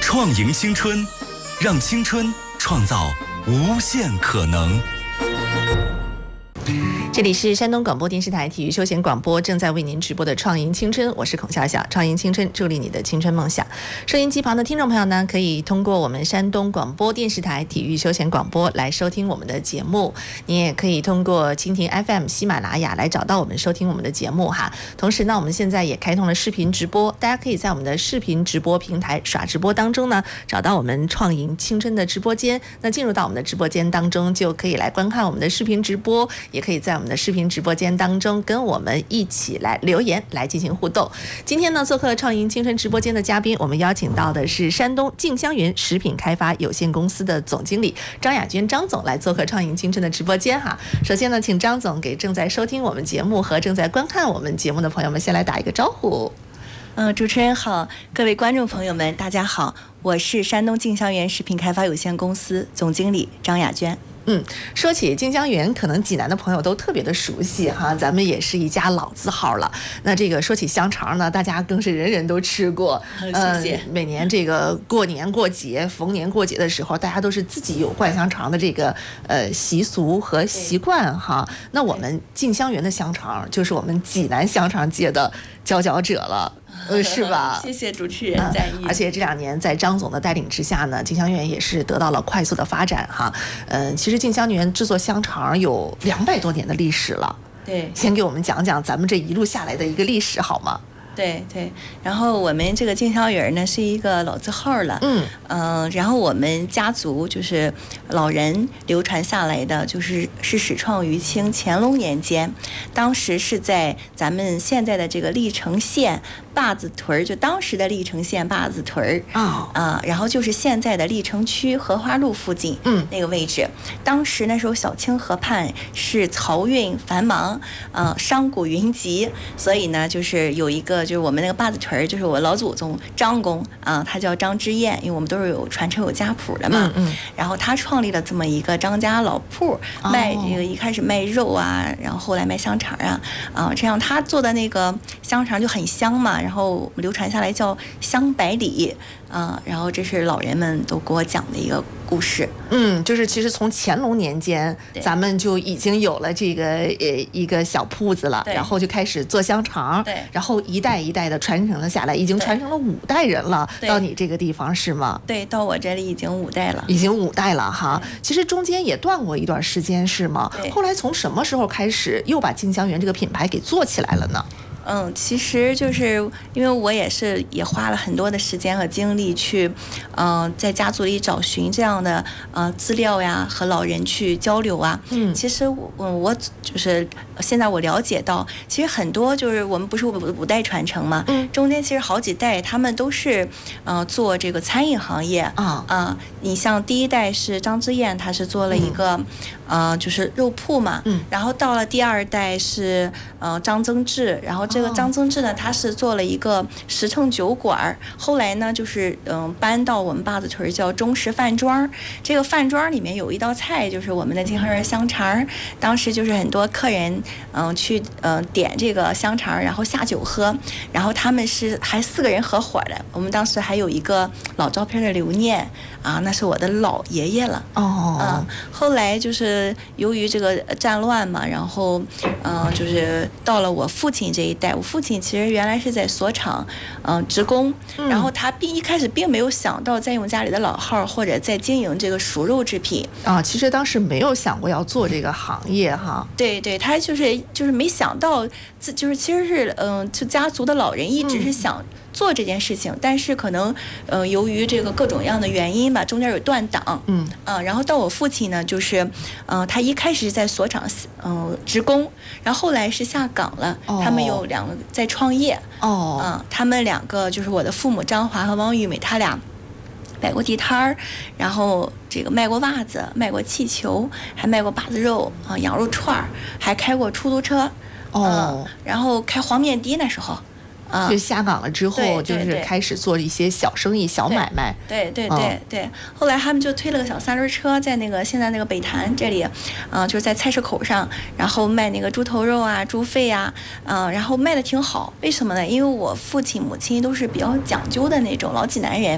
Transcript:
创赢青春，让青春创造无限可能。 这里是山东广播电视台体育休闲广播正在为您直播的创赢青春，我是孔笑笑。创赢青春，助力你的青春梦想。收音机旁的听众朋友呢，可以通过我们山东广播电视台体育休闲广播来收听我们的节目，你也可以通过蜻蜓 FM、喜马拉雅来找到我们收听我们的节目哈。同时呢，我们现在也开通了视频直播，大家可以在我们的视频直播平台耍直播当中呢，找到我们创赢青春的直播间。那进入到我们的直播间当中，就可以来观看我们的视频直播，也可以在我们的视频直播间当中跟我们一起来留言来进行互动。今天呢，做客创赢青春直播间的嘉宾，我们邀请到的是山东静香园食品开发有限公司的总经理张雅娟张总来做客创赢青春的直播间哈。首先呢，请张总给正在收听我们节目和正在观看我们节目的朋友们先来打一个招呼。 主持人好，各位观众朋友们，大家好，我是山东静香园食品开发有限公司总经理张雅娟。 说起静香园，可能济南的朋友都特别的熟悉哈，咱们也是一家老字号了。那这个说起香肠呢，大家更是人人都吃过。 谢谢。 每年这个过年过节、逢年过节的时候，大家都是自己有灌香肠的这个习俗和习惯哈。那我们静香园的香肠就是我们济南香肠界的佼佼者了。是吧？ 谢谢主持人赞誉。 而且这2年在张总的带领之下呢，静香园也是得到了快速的发展哈。其实静香园制作香肠有200多年的历史了。 对， 先给我们讲讲咱们这一路下来的一个历史好吗？ 对，然后我们这个静香园呢是一个老字号了，然后我们家族就是老人流传下来的，是始创于清乾隆年间，当时是在咱们现在的这个历城县坝子屯，就当时的历城县坝子屯然后就是现在的历城区荷花路附近，那个位置。当时那时候小清河畔是漕运繁忙，商贾云集，所以呢就是有一个。就是我们那个坝子屯，就是我老祖宗张公他叫张之彦，因为我们都是有传承有家谱的嘛。然后他创立了这么一个张家老铺，卖这个一开始卖肉啊，然后后来卖香肠这样他做的那个香肠就很香嘛，然后流传下来叫香百里然后这是老人们都给我讲的一个故事。 就是其实从乾隆年间，咱们就已经有了这个一个小铺子了，然后就开始做香肠，然后一代一代的传承了下来，已经传承了5代人了。到你这个地方是吗？ 对，到我这里已经5代了， 已经5代了哈。其实中间也断过一段时间是吗？后来从什么时候开始又把静香园这个品牌给做起来了呢？ 其实就是因为我也花了很多的时间和精力去，在家族里找寻这样的资料呀，和老人去交流啊。其实我就是现在我了解到，其实很多就是我们不是5代传承嘛，中间其实好几代他们都是做这个餐饮行业你像第1代是张之彦，他是做了一个就是肉铺嘛，然后到了第2代是张增志，然后这个张增志呢，他是做了一个实诚酒馆，后来呢就是搬到我们坝子屯叫中式饭庄。这个饭庄里面有一道菜就是我们的静香园香肠，当时就是很多客人去点这个香肠，然后下酒喝，然后他们还4个人合伙的。我们当时还有一个老照片的留念那是我的老爷爷了。后来就是由于这个战乱嘛，然后就是到了我父亲这一代，我父亲其实原来是在锁厂职工，然后他一开始并没有想到再用家里的老号或者再经营这个熟肉制品其实当时没有想过要做这个行业哈。 对，他就是没想到，就是其实是就家族的老人一直是想做这件事情，但是可能由于这个各种各样的原因吧，中间有断档。然后到我父亲呢，就是他一开始是在锁厂职工，然后后来是下岗了，他们有2个在创业。他们2个就是我的父母张华和汪玉美，他俩摆过地摊儿，然后这个卖过袜子，卖过气球，还卖过把子肉羊肉串儿，还开过出租车。然后开黄面的那时候。 就下岗了之后，就是开始做一些小生意、小买卖。 对。后来他们就推了个小3轮车，在那个现在那个北坛这里，就是在菜市口上，然后卖那个猪头肉啊、猪肺啊，然后卖的挺好。为什么呢？因为我父亲、母亲都是比较讲究的那种老济南人。